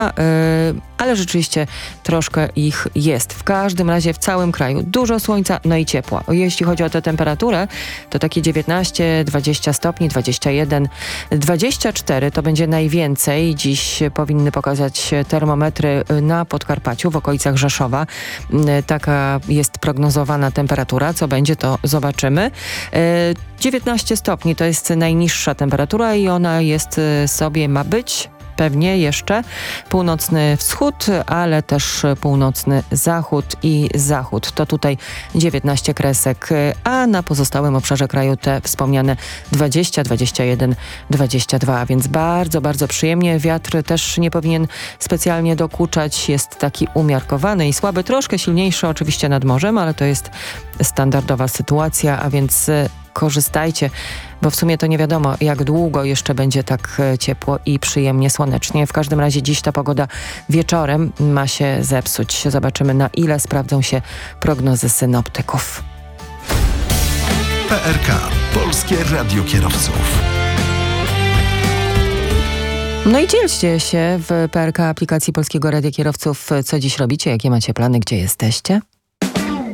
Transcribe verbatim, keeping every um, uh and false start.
ale rzeczywiście troszkę ich jest. W każdym razie w całym kraju dużo słońca, no i ciepła. Jeśli chodzi o tę temperaturę, to takie dziewiętnaście, dwadzieścia stopni, dwadzieścia jeden, dwadzieścia cztery to będzie najwięcej. Dziś powinny pokazać termometry na Podkarpaciu, w okolicach Rzeszowa. Taka jest prognozowana temperatura. Co będzie, to zobaczymy. dziewiętnaście stopni to jest najniższa temperatura i ona jest sobie, ma być pewnie jeszcze północny wschód, ale też północny zachód i zachód. To tutaj dziewiętnaście kresek, a na pozostałym obszarze kraju te wspomniane dwadzieścia, dwadzieścia jeden, dwadzieścia dwa, a więc bardzo, bardzo przyjemnie. Wiatr też nie powinien specjalnie dokuczać. Jest taki umiarkowany i słaby, troszkę silniejszy oczywiście nad morzem, ale to jest standardowa sytuacja, a więc korzystajcie, bo w sumie to nie wiadomo, jak długo jeszcze będzie tak ciepło i przyjemnie słonecznie. W każdym razie dziś ta pogoda wieczorem ma się zepsuć. Zobaczymy, na ile sprawdzą się prognozy synoptyków. P R K. Polskie Radio Kierowców. No i dzielcie się w P R K aplikacji Polskiego Radia Kierowców, co dziś robicie, jakie macie plany, gdzie jesteście.